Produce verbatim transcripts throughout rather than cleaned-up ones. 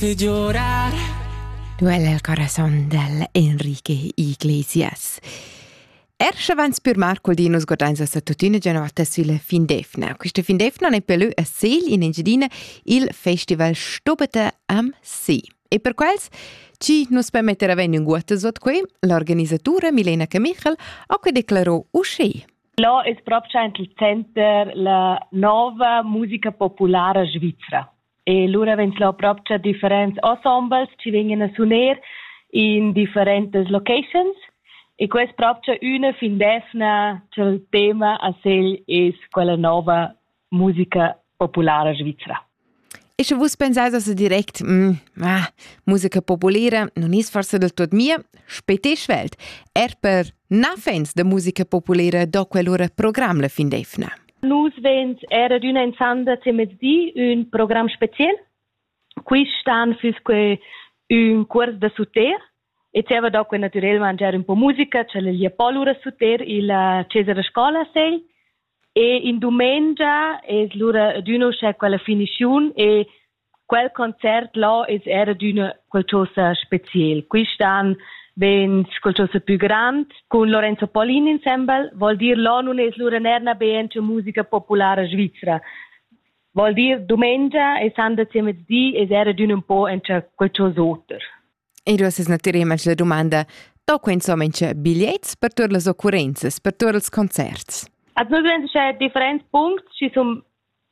De llorar. Duele el corazón del Enrique Iglesias. Erscha vans per Marco Dinos godains a tutina giornata sulla Findefna. Questa Findefna ne pelù a Sel in Engadina il festival Stobeta am See. E per quels ci nos permetterà venire un guato sotto qui l'organizzatura Milena Camichel o che declarò uscì. Là è proprio il centro la nuova musica popolare svizzera. E allora vengono là proprio differenti ensembles ci vengono a suonare in differenti locations. E questo è proprio una findefna, cioè il tema a sé è quella nuova musica popolare svizzera. E se voi pensate se direct, mm, ah, musica popolare non è forse del tutto mia, spete svelt. Er per na fans de musica popolare do quell'ora programma la findefna. Nus vens era d'una ensanda temezdi un programma speciale. Qui stan fisque un corso de suter. E c'era dopo naturalmente un po' musica, c'è gli Apollo suter il Cesare Scola sei. E in domenica è l'ora d'uno c'è quella finition e quel concerto là era d'una qualcosa speciale. Qui stan ben qualcosa più grande con Lorenzo Paulini insieme, vuol dire là non è l'ora nerna bene musica popolare svizzera. Vuol dire domenica e sanda temezdi e era d'una un po' qualcosa altro. E tu hai naturalmente la domanda, dopo insomma c'è biglietti per tutte le occorrenze, per tutti i concerti? Allora c'è differenti punti, ci sono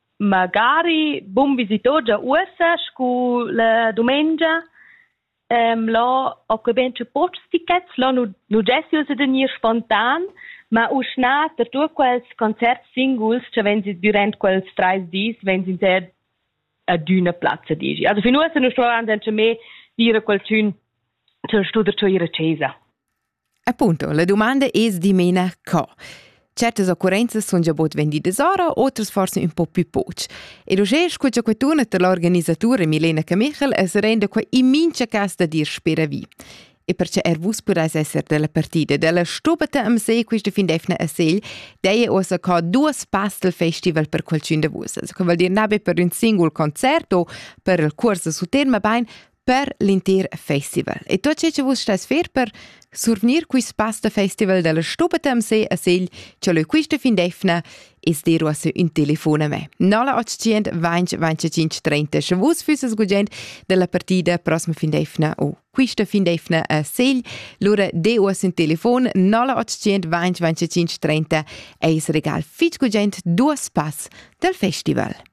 magari buon visitatori già usa con la domenica, um, là ho che ben c'è pochi tickets, là non non già si usa venire spontaneo, ma uscina per tutti quei concerti singoli, cioè vengono durante quei tre giorni, vengono ad una piazza di. Also fino a se non sto andando me dire qualcuno c'è studio c'è ihre chiesa. Appunto, la domanda è di mena co. Certe occorrenze sono già bot vendite ora, altre forse un po' più poche. E lo che scuccia quatuna per l'organizzatore Milena Camichel es rende qua immincia cas da dir spera vi. E perché er vus purais esser della partita della Stobeta am See questa findefna a Sel, dei osa ca due pass del festival per qualcun de vus. Also che vuol dire nabe per un singolo concerto, per il corso su terma bain, per l'intero festival. E tu c'è che vus stais fer per survenir quis pass del festival della Stobeta am See a Sel, c'è lo quista findefna es dero a se un telefono a me. Nola ottocento venti venticinque trenta. Se vos fusses gugent della partita prossima findefna o quista findefna a Sel, lura deo a un telefono nola ottocento venti venticinque trenta e es regal fitch gugent due pass del festival.